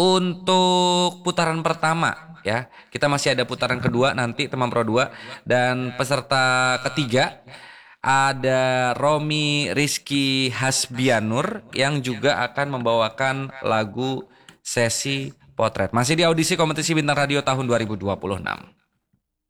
Untuk putaran pertama ya, kita masih ada putaran kedua nanti teman Pro 2 dan peserta ketiga ada Romi Rizky Hasbianur yang juga akan membawakan lagu Sesi Potret. Masih di audisi kompetisi bintang radio tahun 2026.